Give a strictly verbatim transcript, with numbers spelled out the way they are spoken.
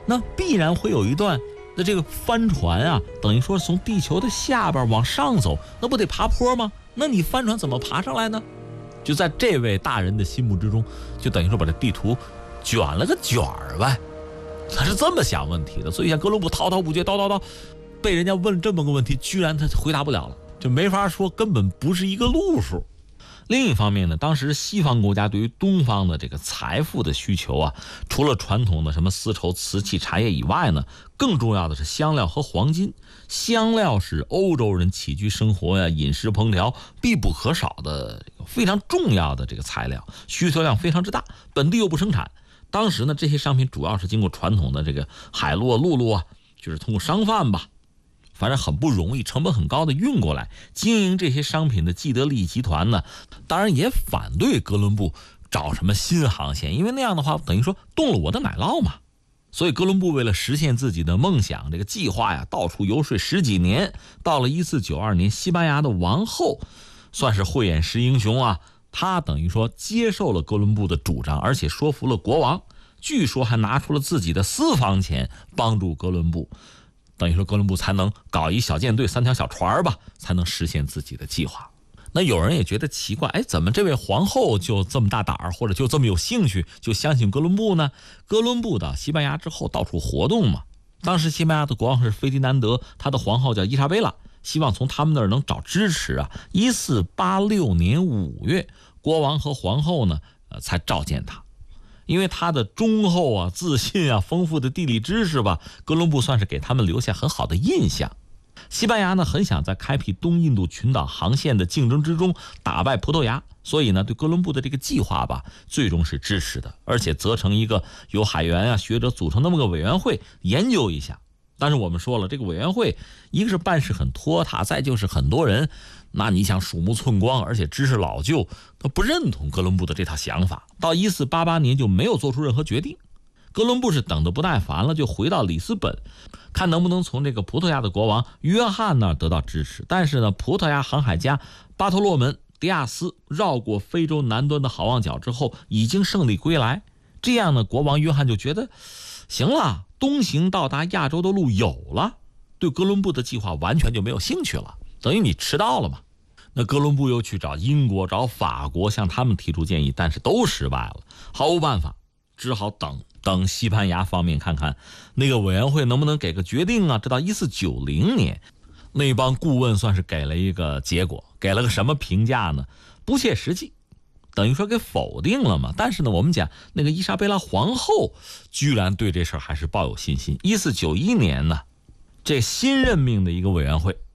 那必然会有一段的这个帆船啊，等于说从地球的下边往上走，那不得爬坡吗？那你帆船怎么爬上来呢？就在这位大人的心目之中，就等于说把这地图卷了个卷儿呗，他是这么想问题的。所以像哥伦布滔滔不绝，叨叨叨，被人家问这么个问题，居然他回答不了了，就没法说，根本不是一个路数。另一方面呢，当时西方国家对于东方的这个财富的需求啊，除了传统的什么丝绸、瓷器、茶叶以外呢，更重要的是香料和黄金。香料是欧洲人起居生活呀、饮食烹调必不可少的非常重要的这个材料，需求量非常之大，本地又不生产。当时呢，这些商品主要是经过传统的这个海路啊、陆路啊，就是通过商贩吧，反正很不容易，成本很高的运过来。经营这些商品的既得利益集团呢，当然也反对哥伦布找什么新航线，因为那样的话等于说动了我的奶酪嘛。所以哥伦布为了实现自己的梦想，这个计划呀，到处游说十几年。到了一四九二年，西班牙的王后算是慧眼识英雄啊，他等于说接受了哥伦布的主张，而且说服了国王，据说还拿出了自己的私房钱帮助哥伦布。等于说哥伦布才能搞一小舰队，三条小船吧，才能实现自己的计划。那有人也觉得奇怪，哎，怎么这位皇后就这么大胆儿，或者就这么有兴趣，就相信哥伦布呢？哥伦布到西班牙之后到处活动嘛。当时西班牙的国王是菲迪南德，他的皇后叫伊莎贝拉，希望从他们那儿能找支持啊。一四八六年五月，国王和皇后呢，呃，才召见他。因为他的忠厚啊、自信啊、丰富的地理知识吧，哥伦布算是给他们留下很好的印象。西班牙呢，很想在开辟东印度群岛航线的竞争之中打败葡萄牙，所以呢，对哥伦布的这个计划吧，最终是支持的，而且责成一个由海员啊、学者组成那么个委员会研究一下。但是我们说了，这个委员会一个是办事很拖沓，再就是很多人，那你想鼠目寸光，而且知识老旧，他不认同哥伦布的这套想法。到一四八八年就没有做出任何决定。哥伦布是等得不耐烦了，就回到里斯本，看能不能从这个葡萄牙的国王约翰那儿得到支持。但是呢，葡萄牙航海家巴托洛门·迪亚斯绕过非洲南端的好望角之后，已经胜利归来。这样呢，国王约翰就觉得行了，东行到达亚洲的路有了，对哥伦布的计划完全就没有兴趣了，等于你迟到了嘛。那哥伦布又去找英国、找法国，向他们提出建议，但是都失败了，毫无办法，只好等等西班牙方面看看那个委员会能不能给个决定啊。直到一四九零年，那帮顾问算是给了一个结果，给了个什么评价呢？不切实际，等于说给否定了嘛。但是呢，我们讲那个伊莎贝拉皇后居然对这事儿还是抱有信心。一四九一年呢，这新任命的一个委员会